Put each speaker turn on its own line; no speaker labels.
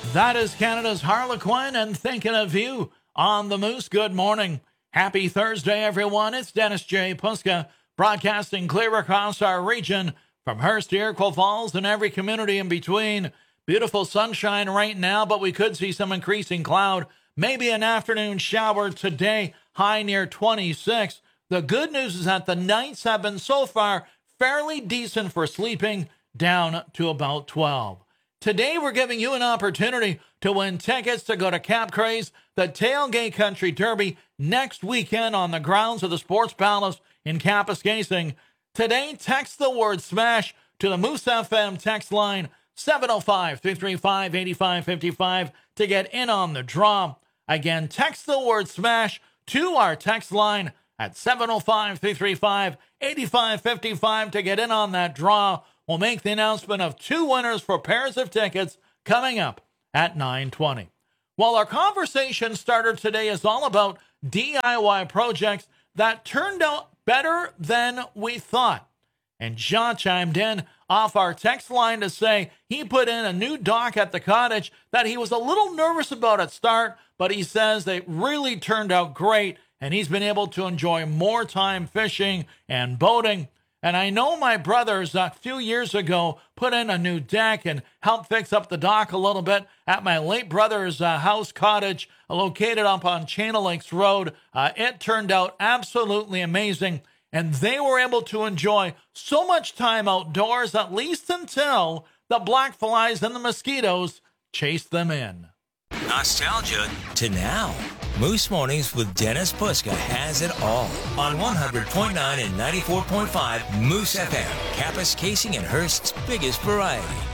That is Canada's Harlequin and thinking of you on the Moose. Good morning. Happy Thursday, everyone. It's Dennis J. Puska broadcasting clear across our region from Hearst to Iroquois Falls and every community in between. Beautiful sunshine right now, but we could see some increasing cloud. Maybe an afternoon shower today, high near 26. The good news is that the nights have been so far fairly decent for sleeping, down to about 12. Today, we're giving you an opportunity to win tickets to go to Cap Craze, the Tailgate Country Derby, next weekend on the grounds of the Sports Palace in Kapuskasing. Today, text the word SMASH to the Moose FM text line 705-335-8555 to get in on the draw. Again, text the word SMASH to our text line at 705-335-8555 to get in on that draw. We'll make the announcement of 2 winners for pairs of tickets coming up at 9:20. Well, our conversation starter today is all about DIY projects that turned out better than we thought. And John chimed in off our text line to say he put in a new dock at the cottage that he was a little nervous about at start, but he says they really turned out great, and he's been able to enjoy more time fishing and boating. And I know my brothers a few years ago put in a new deck and helped fix up the dock a little bit at my late brother's house cottage located up on Channel Lakes Road. It turned out absolutely amazing, and they were able to enjoy so much time outdoors, at least until the black flies and the mosquitoes chased them in.
Nostalgia to now. Moose Mornings with Dennis Puska has it all on 100.9 and 94.5 Moose FM, Kapuskasing and Hearst's biggest variety.